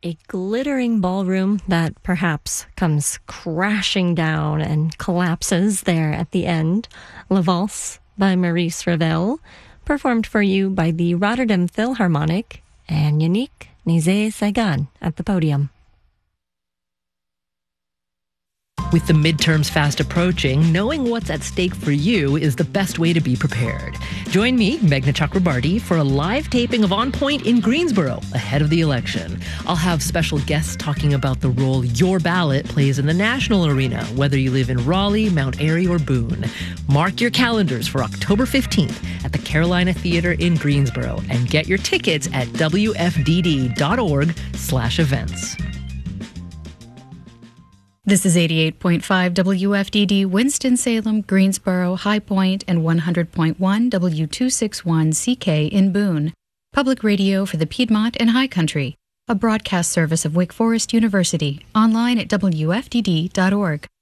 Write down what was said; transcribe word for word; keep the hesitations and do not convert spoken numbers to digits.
a glittering ballroom that perhaps comes crashing down and collapses there at the end. La Valse by Maurice Ravel, performed for you by the Rotterdam Philharmonic, and Yannick Nézet-Séguin at the podium. With the midterms fast approaching, knowing what's at stake for you is the best way to be prepared. Join me, Meghna Chakrabarti, for a live taping of On Point in Greensboro ahead of the election. I'll have special guests talking about the role your ballot plays in the national arena, whether you live in Raleigh, Mount Airy, or Boone. Mark your calendars for October fifteenth at the Carolina Theater in Greensboro and get your tickets at W F D D dot org slash events. This is eighty-eight point five W F D D, Winston-Salem, Greensboro, High Point, and one hundred point one W two sixty-one C K in Boone. Public radio for the Piedmont and High Country. A broadcast service of Wake Forest University. Online at W F D D dot org.